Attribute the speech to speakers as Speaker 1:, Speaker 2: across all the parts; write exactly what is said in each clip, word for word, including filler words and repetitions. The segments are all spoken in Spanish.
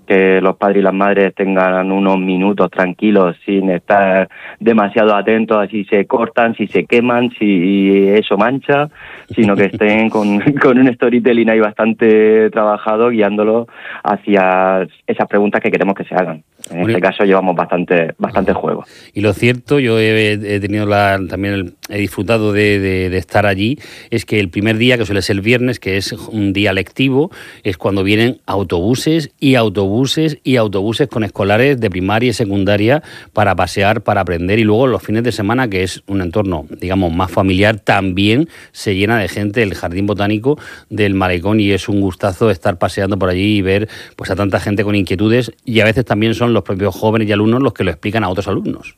Speaker 1: que los padres y las madres tengan unos minutos tranquilos sin estar demasiado atentos a si se cortan, si se queman, si eso mancha, sino que estén con, con un storytelling ahí bastante trabajado, guiándolos hacia esas preguntas que queremos que se hagan. En este caso llevamos bastante bastante juego.
Speaker 2: Y lo cierto, yo he, he tenido la, también el, he disfrutado de, de, de estar allí, es que el primer día, que suele ser el viernes, que es un día lectivo, es cuando vienen autobuses y autobuses y autobuses con escolares de primaria y secundaria para pasear, para aprender, y luego los fines de semana, que es un entorno, digamos, más familiar, también se llena de gente el Jardín Botánico del Malecón, y es un gustazo estar paseando por allí y ver pues a tanta gente con inquietudes, y a veces también son los propios jóvenes y alumnos los que lo explican a otros alumnos.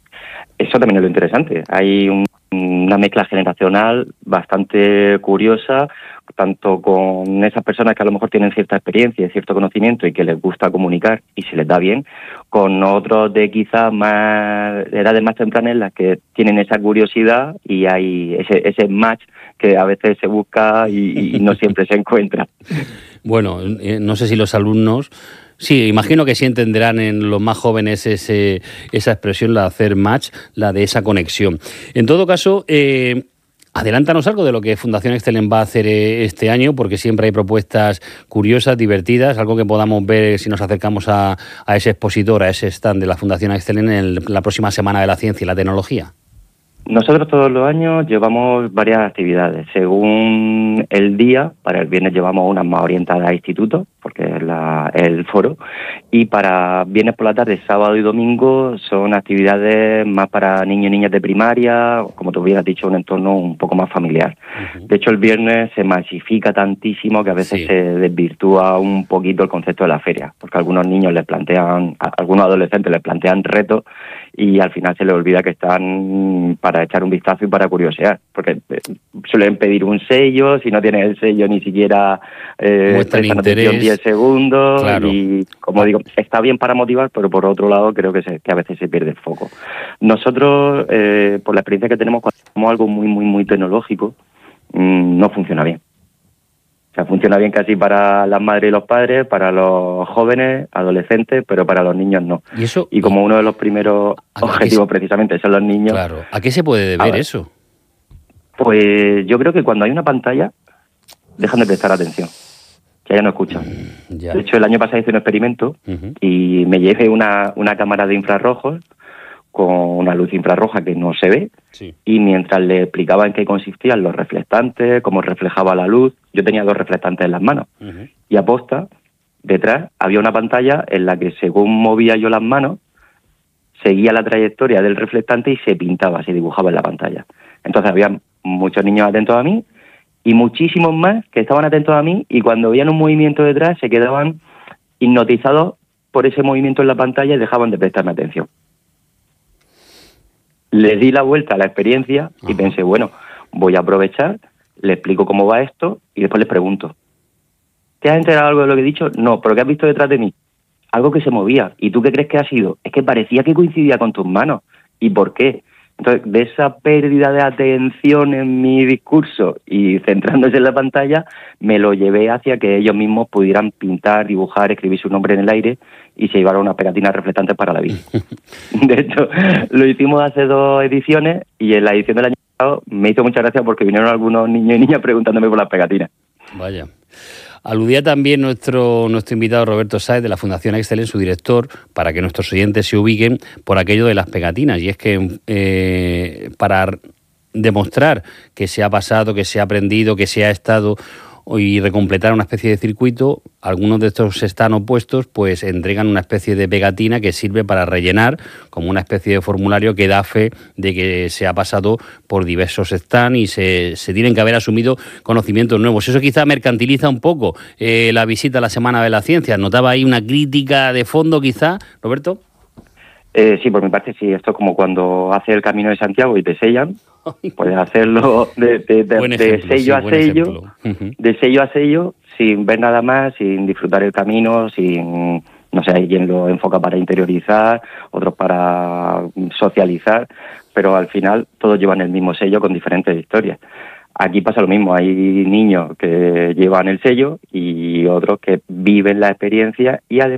Speaker 1: Eso también es lo interesante. Hay un, una mezcla generacional bastante curiosa, tanto con esas personas que a lo mejor tienen cierta experiencia y cierto conocimiento y que les gusta comunicar y se les da bien, con otros de quizás más edades más tempranas en las que tienen esa curiosidad y hay ese, ese match que a veces se busca y, y no siempre se encuentra.
Speaker 2: Bueno, eh, no sé si los alumnos... Sí, imagino que sí entenderán en los más jóvenes ese, esa expresión, la de hacer match, la de esa conexión. En todo caso, eh, adelántanos algo de lo que Fundación Excelen va a hacer este año, porque siempre hay propuestas curiosas, divertidas, algo que podamos ver si nos acercamos a, a ese expositor, a ese stand de la Fundación Excelen en el, la próxima Semana de la Ciencia y la Tecnología.
Speaker 1: Nosotros todos los años llevamos varias actividades. Según el día, para el viernes llevamos unas más orientadas a institutos, porque es la, el foro, y para viernes por la tarde, sábado y domingo son actividades más para niños y niñas de primaria, como tú hubieras dicho, un entorno un poco más familiar. Uh-huh. De hecho, el viernes se masifica tantísimo que a veces sí. se desvirtúa un poquito el concepto de la feria, porque algunos niños les plantean, a algunos adolescentes les plantean retos y al final se les olvida que están para echar un vistazo y para curiosear, porque suelen pedir un sello, si no tienes el sello ni siquiera eh,
Speaker 2: muestran interés,
Speaker 1: diez segundos,
Speaker 2: claro.
Speaker 1: Y como digo, está bien para motivar, pero por otro lado creo que, se, que a veces se pierde el foco. Nosotros, eh, por la experiencia que tenemos, cuando hacemos algo muy, muy, muy tecnológico, mmm, no funciona bien. O sea, funciona bien casi para las madres y los padres, para los jóvenes, adolescentes, pero para los niños no.
Speaker 2: Y, eso,
Speaker 1: y como uno de los primeros objetivos se... precisamente son los niños...
Speaker 2: Claro. ¿A qué se puede deber eso?
Speaker 1: Pues yo creo que cuando hay una pantalla, dejan de prestar atención. Que ya no escuchan. Mm, ya. De hecho, el año pasado hice un experimento uh-huh. y me llevé una, una cámara de infrarrojos con una luz infrarroja que no se ve, sí. y mientras le explicaba en qué consistían los reflectantes, cómo reflejaba la luz, yo tenía dos reflectantes en las manos, uh-huh. y aposta, detrás había una pantalla en la que según movía yo las manos, seguía la trayectoria del reflectante y se pintaba, se dibujaba en la pantalla. Entonces había muchos niños atentos a mí, y muchísimos más que estaban atentos a mí, y cuando veían un movimiento detrás se quedaban hipnotizados por ese movimiento en la pantalla y dejaban de prestarme atención. Le di la vuelta a la experiencia y pensé, bueno, voy a aprovechar, le explico cómo va esto y después les pregunto, ¿te has enterado algo de lo que he dicho? No, pero ¿qué has visto detrás de mí? Algo que se movía. ¿Y tú qué crees que ha sido? Es que parecía que coincidía con tus manos. ¿Y por qué? Entonces, de esa pérdida de atención en mi discurso y centrándose en la pantalla, me lo llevé hacia que ellos mismos pudieran pintar, dibujar, escribir su nombre en el aire y se llevaron unas pegatinas reflectantes para la vida. De hecho, lo hicimos hace dos ediciones y en la edición del año pasado me hizo mucha gracia porque vinieron algunos niños y niñas preguntándome por las pegatinas.
Speaker 2: Vaya. Aludía también nuestro nuestro invitado Roberto Sáez de la Fundación Excelen, su director, para que nuestros oyentes se ubiquen por aquello de las pegatinas. Y es que eh, para demostrar que se ha pasado, que se ha aprendido, que se ha estado y recompletar una especie de circuito, algunos de estos están opuestos, pues entregan una especie de pegatina que sirve para rellenar como una especie de formulario que da fe de que se ha pasado por diversos stands y se, se tienen que haber asumido conocimientos nuevos. Eso quizá mercantiliza un poco eh, la visita a la Semana de la Ciencia. ¿Notaba ahí una crítica de fondo quizá, Roberto?
Speaker 1: Eh, sí, por mi parte sí. Esto es como cuando haces el Camino de Santiago y te sellan. Puedes hacerlo de, de, de, ejemplo, de sello sí, a sello, uh-huh. de sello a sello, sin ver nada más, sin disfrutar el camino, sin, no sé, hay quien lo enfoca para interiorizar, otros para socializar, pero al final todos llevan el mismo sello con diferentes historias. Aquí pasa lo mismo, hay niños que llevan el sello y otros que viven la experiencia y además